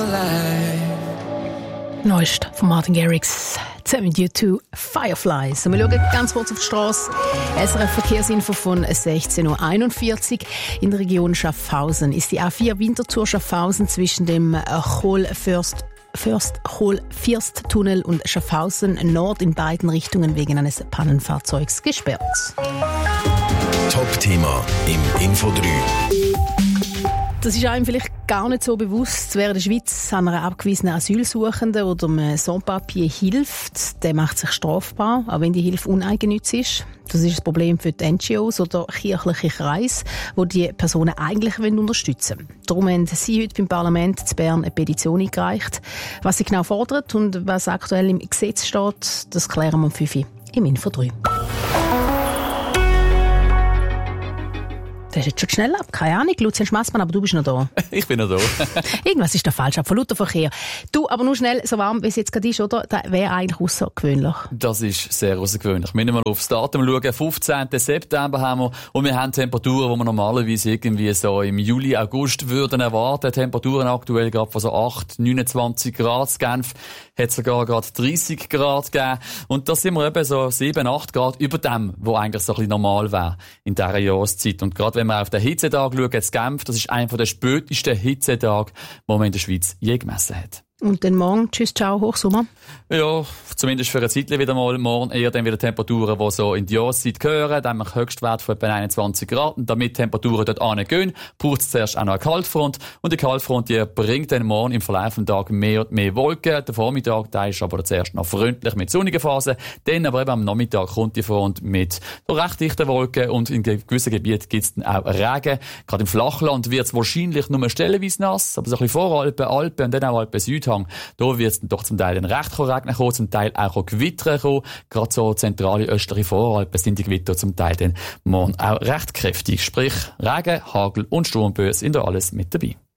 Neuest von Martin Garrix, zusammen mit U2 Fireflies. Und wir schauen ganz kurz auf die Strasse. SRF-Verkehrsinfo von 16.41 Uhr. In der Region Schaffhausen ist die A4 Winterthur Schaffhausen zwischen dem Fürsttunnel und Schaffhausen Nord in beiden Richtungen wegen eines Pannenfahrzeugs gesperrt. Top-Thema im Info 3. Das ist einem vielleicht gar nicht so bewusst. Wer in der Schweiz einer abgewiesenen Asylsuchenden oder einem Sans-Papier hilft, der macht sich strafbar, auch wenn die Hilfe uneigennützig ist. Das ist das Problem für die NGOs oder kirchliche Kreise, die die Personen eigentlich unterstützen wollen. Darum haben Sie heute beim Parlament in Bern eine Petition eingereicht. Was sie genau fordert und was aktuell im Gesetz steht, das klären wir um 5 Uhr im Info 3. Das ist jetzt schon schnell ab. Keine Ahnung, Lucian Schmassmann, aber du bist noch da. Ich bin noch da. Irgendwas ist da falsch, ab von lauter Verkehr. Du, aber nur schnell, so warm wie es jetzt gerade ist, oder? Das wäre eigentlich außergewöhnlich. Das ist sehr außergewöhnlich. Wir müssen mal aufs Datum schauen. 15. September haben wir. Und wir haben Temperaturen, die wir normalerweise irgendwie so im Juli, August würden erwarten. Temperaturen aktuell gerade von so 8, 29 Grad. In Genf hat es sogar gerade 30 Grad gegeben. Und da sind wir eben so 7, 8 Grad über dem, was eigentlich so ein bisschen normal wäre in dieser Jahreszeit. Und gerade wenn man auf den Hitzetag schaut, jetzt Genf, das ist einer der spätesten Hitzetage, die man in der Schweiz je gemessen hat. Und dann morgen, tschüss, ciao, Hochsommer? Ja, zumindest für eine Zeit wieder mal. Morgen eher dann wieder Temperaturen, die so in die Jahreszeit gehören. Dann haben wir Höchstwert von etwa 21 Grad. Und damit Temperaturen dort angehen, braucht es zuerst auch noch eine Kaltfront. Und die Kaltfront, die bringt dann morgen im Verlauf des Tages mehr und mehr Wolken. Der Vormittag, der ist aber zuerst noch freundlich mit sonnigen Phasen. Dann aber eben am Nachmittag kommt die Front mit so recht dichten Wolken. Und in gewissen Gebieten gibt es dann auch Regen. Gerade im Flachland wird es wahrscheinlich nur stellenweise nass. Aber so ein bisschen Voralpen, Alpen und dann auch Alpen Südhang. Da wird es dann doch zum Teil recht regnen kommen, zum Teil auch Gewitter kommen. Gerade so zentrale östliche Voralpen sind die Gewitter zum Teil dann morgen auch recht kräftig. Sprich, Regen, Hagel und Sturmböen sind da alles mit dabei.